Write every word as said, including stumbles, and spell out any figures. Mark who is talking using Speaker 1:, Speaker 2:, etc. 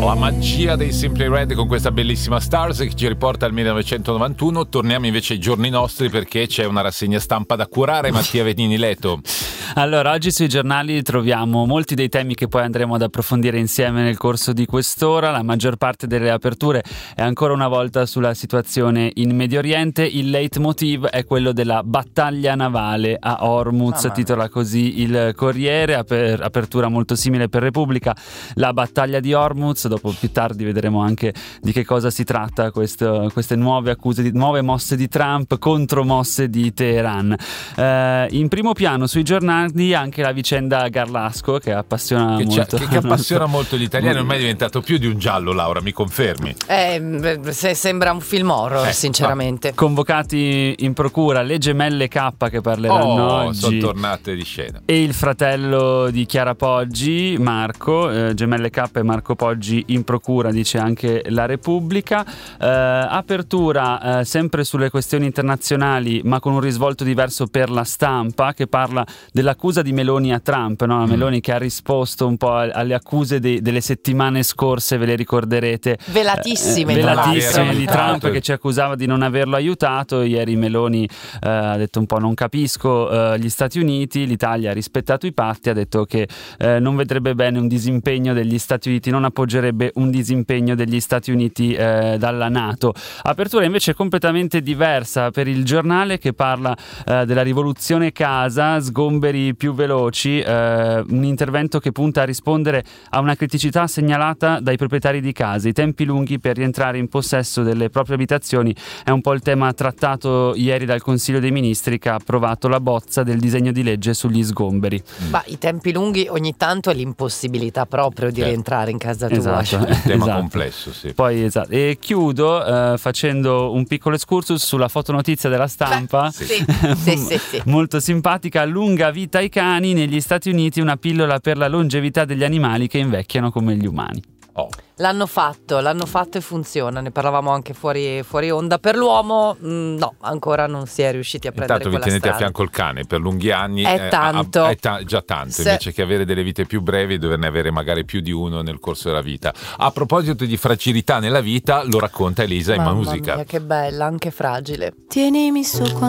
Speaker 1: La magia dei Simply Red con questa bellissima Stars che ci riporta al millenovecentonovantuno. Torniamo invece ai giorni nostri perché c'è una rassegna stampa da curare. Mattia Venini Leto.
Speaker 2: Allora, oggi sui giornali troviamo molti dei temi che poi andremo ad approfondire insieme nel corso di quest'ora. La maggior parte delle aperture è ancora una volta sulla situazione in Medio Oriente. Il leitmotiv è quello della battaglia navale a Hormuz, ah, titola così il Corriere, aper- apertura molto simile per Repubblica. La battaglia di Hormuz, dopo più tardi vedremo anche di che cosa si tratta, questo, queste nuove accuse, di, nuove mosse di Trump contro mosse di Teheran. Eh, in primo piano sui giornali anche la vicenda Garlasco che appassiona
Speaker 1: che
Speaker 2: molto
Speaker 1: che, che appassiona molto gli italiani. Ormai è diventato più di un giallo, Laura, mi confermi?
Speaker 3: Eh, se sembra un film horror, eh, sinceramente.
Speaker 2: Ah. Convocati in procura le gemelle K che parleranno
Speaker 1: oh,
Speaker 2: oggi,
Speaker 1: sono tornate di scena,
Speaker 2: e il fratello di Chiara Poggi, Marco. eh, gemelle K e Marco Poggi in procura, dice anche la Repubblica. eh, apertura eh, sempre sulle questioni internazionali, ma con un risvolto diverso per La Stampa, che parla dell'accusa di Meloni a Trump, no? La Meloni che ha risposto un po' alle accuse de- delle settimane scorse, ve le ricorderete,
Speaker 3: velatissime,
Speaker 2: eh, velatissime di
Speaker 1: aiutato.
Speaker 2: Trump, che ci accusava di non averlo aiutato. Ieri Meloni eh, ha detto un po' non capisco eh, gli Stati Uniti, l'Italia ha rispettato i patti, ha detto che eh, non vedrebbe bene un disimpegno degli Stati Uniti, non appoggerebbe un disimpegno degli Stati Uniti eh, dalla NATO. Apertura invece completamente diversa per Il Giornale, che parla eh, della rivoluzione casa, sgomberi più veloci, eh, un intervento che punta a rispondere a una criticità segnalata dai proprietari di case. I tempi lunghi per rientrare in possesso delle proprie abitazioni è un po' il tema trattato ieri dal Consiglio dei Ministri, che ha approvato la bozza del disegno di legge sugli sgomberi.
Speaker 3: Ma i tempi lunghi ogni tanto è l'impossibilità proprio di certo. rientrare in casa tua.
Speaker 2: Esatto,
Speaker 1: è un tema
Speaker 2: esatto.
Speaker 1: complesso, sì.
Speaker 2: Poi esatto. E chiudo eh, facendo un piccolo excursus sulla fotonotizia della Stampa.
Speaker 3: Beh, sì. sì, sì, sì.
Speaker 2: Molto simpatica. Lunga vita ai cani, negli Stati Uniti una pillola per la longevità degli animali che invecchiano come gli umani.
Speaker 1: Oh.
Speaker 3: L'hanno fatto, l'hanno fatto e funziona. Ne parlavamo anche fuori, fuori onda. Per l'uomo mh, no, ancora non si è riusciti a prendere
Speaker 1: Intanto vi
Speaker 3: quella
Speaker 1: tenete
Speaker 3: strada.
Speaker 1: a fianco il cane per lunghi anni,
Speaker 3: è
Speaker 1: eh,
Speaker 3: tanto
Speaker 1: a, a, è ta- già tanto.
Speaker 3: Se...
Speaker 1: invece che avere delle vite più brevi, doverne avere magari più di uno nel corso della vita. A proposito di fragilità nella vita, lo racconta Elisa in
Speaker 3: Mamma
Speaker 1: musica.
Speaker 3: mia, che bella, anche fragile.
Speaker 4: Tienimi su